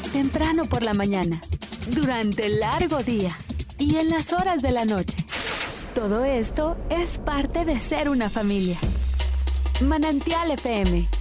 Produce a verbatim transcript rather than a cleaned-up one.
temprano por la mañana, durante el largo día y en las horas de la noche. Todo esto es parte de ser una familia. Manantial F M,